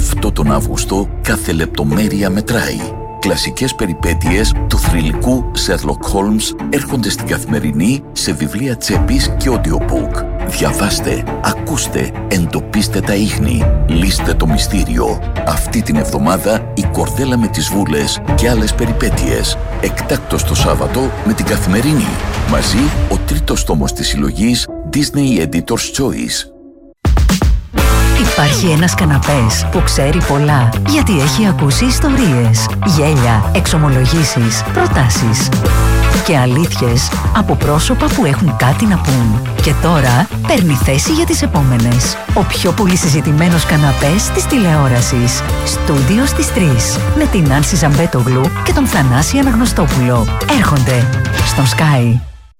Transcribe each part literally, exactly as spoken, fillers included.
Αυτό τον Αύγουστο κάθε λεπτομέρεια μετράει. Κλασικές περιπέτειες του θρυλικού Sherlock Holmes έρχονται στην Καθημερινή σε βιβλία τσέπης και audiobook. Διαβάστε, ακούστε, εντοπίστε τα ίχνη, λύστε το μυστήριο. Αυτή την εβδομάδα η Κορδέλα με τις Βούλες και άλλες περιπέτειες. Εκτάκτος το Σάββατο με την Καθημερινή. Μαζί ο τρίτος τόμος της συλλογής Disney Editor's Choice. Υπάρχει ένας καναπές που ξέρει πολλά, γιατί έχει ακούσει ιστορίες, γέλια, εξομολογήσεις, προτάσεις και αλήθειες από πρόσωπα που έχουν κάτι να πούν. Και τώρα παίρνει θέση για τις επόμενες. Ο πιο πολύ συζητημένος καναπές της τηλεόρασης. Στούντιο στις τρεις. Με την Άνση Ζαμπέτογλου και τον Θανάση Αναγνωστόπουλο. Έρχονται στον Sky.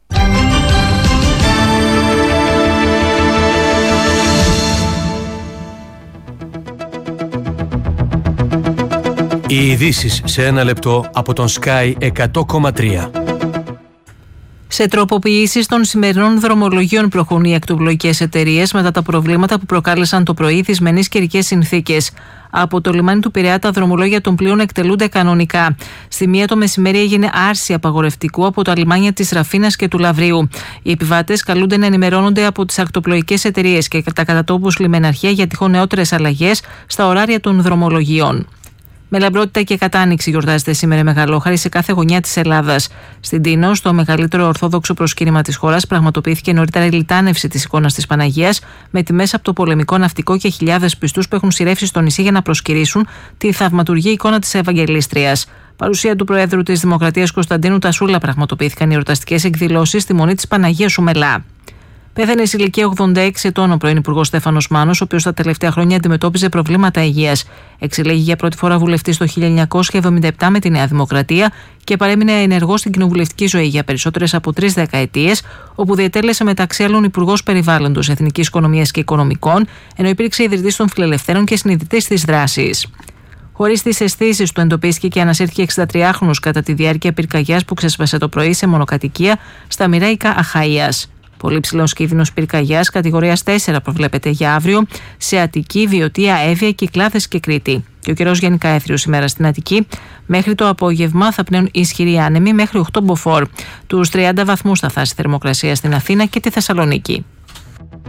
Οι ειδήσεις σε ένα λεπτό από τον Sky εκατό κόμμα τρία. Σε τροποποιήσεις των σημερινών δρομολογίων προχωρούν οι ακτοπλοϊκές εταιρείες μετά τα προβλήματα που προκάλεσαν το πρωί δυσμενείς καιρικές συνθήκες. Από το λιμάνι του Πειραιά τα δρομολόγια των πλοίων εκτελούνται κανονικά. Στη μία το μεσημέρι έγινε άρση απαγορευτικού από τα λιμάνια της Ραφίνας και του Λαβρίου. Οι επιβάτες καλούνται να ενημερώνονται από τις ακτοπλοϊκές εταιρείες και τα κατατόπους λιμεναρχεία για τυχόν νεότερες αλλαγές στα ωράρια των δρομολογιών. Με λαμπρότητα και κατάνοιξη γιορτάζεται σήμερα η Μεγαλόχαρη σε κάθε γωνιά της Ελλάδας. Στην Τίνο, στο μεγαλύτερο ορθόδοξο προσκύνημα της χώρας, πραγματοποιήθηκε νωρίτερα η λιτάνευση της εικόνας της Παναγίας, με τιμές από το πολεμικό ναυτικό και χιλιάδες πιστούς που έχουν σειρεύσει στο νησί για να προσκυρήσουν τη θαυματουργή εικόνα της Ευαγγελίστριας. Παρουσία του Προέδρου της Δημοκρατίας Κωνσταντίνου Τασούλα πραγματοποιήθηκαν οι εορταστικές εκδηλώσεις στη Μονή της Παναγίας Σουμελά. Πέθανε σε ηλικία ογδόντα έξι ετών ο πρώην Υπουργός Στέφανος Μάνος, ο οποίος τα τελευταία χρόνια αντιμετώπιζε προβλήματα υγείας. Εξελέγει για πρώτη φορά βουλευτής το χίλια εννιακόσια εβδομήντα επτά με τη Νέα Δημοκρατία και παρέμεινε ενεργός στην κοινοβουλευτική ζωή για περισσότερες από τρεις δεκαετίες, όπου διετέλεσε μεταξύ άλλων Υπουργός Περιβάλλοντος, Εθνικής Οικονομίας και Οικονομικών, ενώ υπήρξε ιδρυτής των Φιλελευθέρων και συνειδητής της δράσης. Χωρίς τις αισθήσεις του, εντοπίστηκε και ανασύρθηκε εξηντατριάχρονος κατά τη διάρκεια πυρκαγιάς που ξέσπασε το πρωί σε μονοκατοικία στα Μοιραίικα Αχαΐας. Πολύ ψηλός κίνδυνος πυρκαγιάς κατηγορίας τέσσερα προβλέπεται για αύριο σε Αττική, Βιωτία, Εύβοια, Κυκλάδες και Κρήτη. Και ο καιρός γενικά έθριος σήμερα στην Αττική. Μέχρι το απόγευμα θα πνέουν ισχυροί άνεμοι μέχρι οκτώ μποφόρ. Τους τριάντα βαθμούς θα φτάσει η θερμοκρασία στην Αθήνα και τη Θεσσαλονίκη.